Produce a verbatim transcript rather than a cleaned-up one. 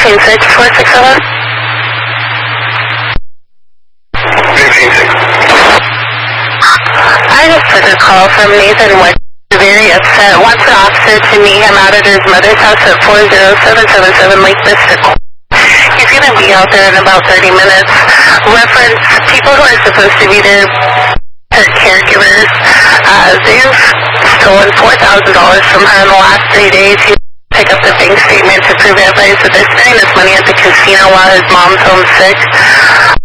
fifteen six four six seven. fifteen six. I just took a call from Nathan West. Very upset. Wants an officer to meet him out at his mother's house at four zero seven seven seven Lake Vista. He's going to be out there in about thirty minutes. Reference people who are supposed to be there, her caregivers. Uh, they've stolen four thousand dollars from her in the last three days. He pick up the bank statement to prove it, but they're spending this money at the casino while his mom's home sick.